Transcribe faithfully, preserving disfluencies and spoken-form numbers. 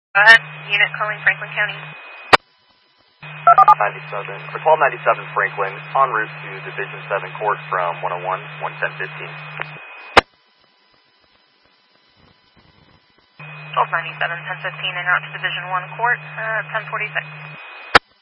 Go ahead. Unit calling Franklin County. ninety-seven, or twelve ninety-seven Franklin, en route to Division seven Court from one oh one, one ten fifteen. twelve ninety-seven, ten fifteen, en route to Division one Court, uh, ten forty-six.